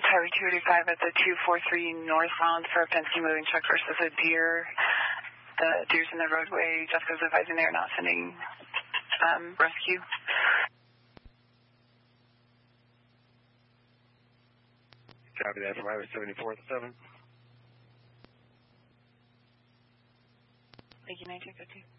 Highway 285 at the 243 northbound for a Penske moving truck versus a deer. The deer's in the roadway. Jessica's advising they're not sending rescue. Copy that from Highway 74 at the 7. Thank you, 1950.